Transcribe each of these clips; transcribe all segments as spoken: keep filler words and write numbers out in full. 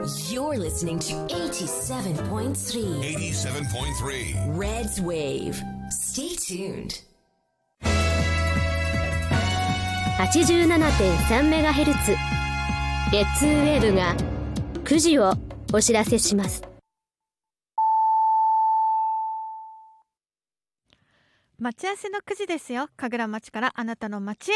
You're listening to eighty-seven point three eighty-seven point three Red's Wave. Stay tuned. はちじゅうななてんさんメガヘルツ レッツウェーブがくじをお知らせします。 待ち合わせのくじですよ。神楽町からあなたの街へ。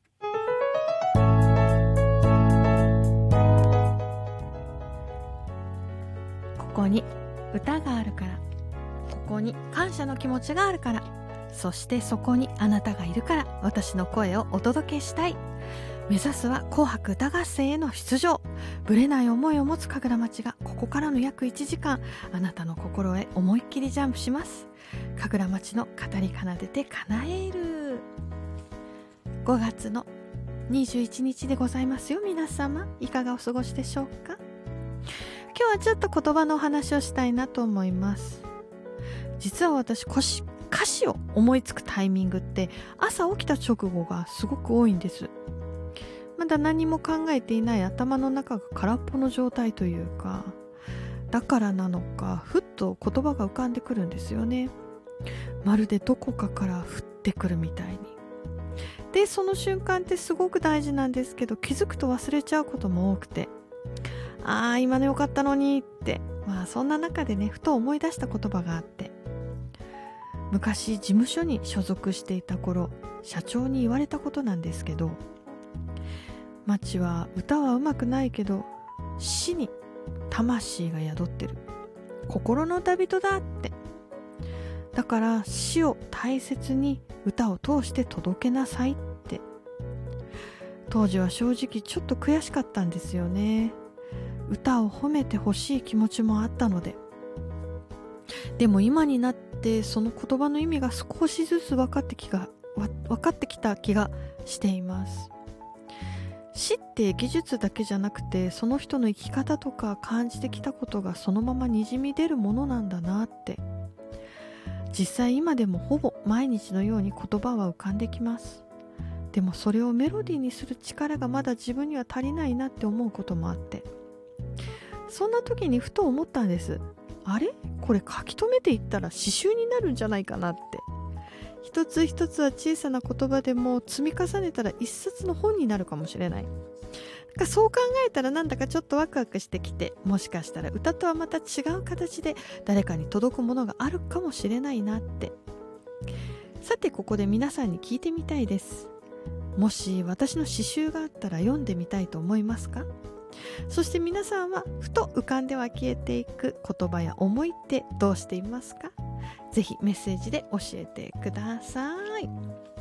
ここに歌があるから、ここに感謝の気持ちがあるから、そしてそこにあなたがいるから、私の声をお届けしたい。目指すは紅白歌合戦への出場。ぶれない思いを持つ神楽町がここからの約いちじかん、あなたの心へ思いっきりジャンプします。神楽町の語り奏でて叶える。ごがつのにじゅういちにちでございますよ。皆様いかがお過ごしでしょうか。今日はちょっと言葉のお話をしたいなと思います。実は私歌詞歌詞を思いつくタイミングって朝起きた直後がすごく多いんです。まだ何も考えていない頭の中が空っぽの状態というか、だからなのかふっと言葉が浮かんでくるんですよね。まるでどこかから降ってくるみたいに。でその瞬間ってすごく大事なんですけど、気づくと忘れちゃうことも多くて、あー今のよかったのにって、まあそんな中でねふと思い出した言葉があって、昔事務所に所属していた頃社長に言われたことなんですけど、マチは歌は上手くないけど死に魂が宿ってる心の旅人だって、だから死を大切に歌を通して届けなさいって。当時は正直ちょっと悔しかったんですよね。歌を褒めてほしい気持ちもあったので。でも今になってその言葉の意味が少しずつ分かってきが分かってきた気がしています。死って技術だけじゃなくて、その人の生き方とか感じてきたことがそのままにじみ出るものなんだなって。実際今でもほぼ毎日のように言葉は浮かんできます。でもそれをメロディーにする力がまだ自分には足りないなって思うこともあって、そんな時にふと思ったんです。あれこれ書き留めていったら詩集になるんじゃないかなって。一つ一つは小さな言葉でも積み重ねたら一冊の本になるかもしれない。なんかそう考えたらなんだかちょっとワクワクしてきて、もしかしたら歌とはまた違う形で誰かに届くものがあるかもしれないなって。さてここで皆さんに聞いてみたいです。もし私の詩集があったら読んでみたいと思いますか？そして皆さんはふと浮かんでは消えていく言葉や思いってどうしていますか？ぜひメッセージで教えてください。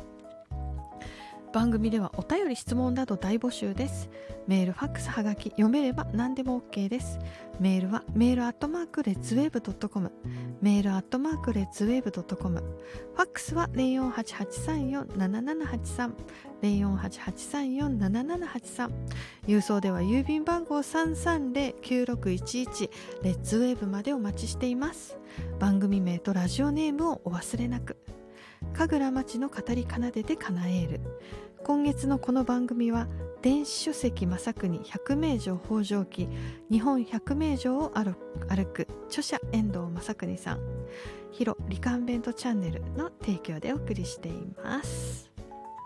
番組ではお便り質問など大募集です。メールファックスはがき読めれば何でも OK です。メールはメールアットマークレッツウェーブドットコム、メールアットマークレッツウェーブドットコム、ファックスは ゼロよんはちはちさんよんななななはちさん ゼロよんはちはちさんよんななななはちさん、郵送では郵便番号 さんさんゼロきゅうろくいちいち レッツウェーブまでお待ちしています。番組名とラジオネームをお忘れなく。神楽町の語り奏でて叶える。今月のこの番組は電子書籍正国百名城北条記日本百名城を歩く著者遠藤正国さん、ヒロリカンベントチャンネルの提供でお送りしています。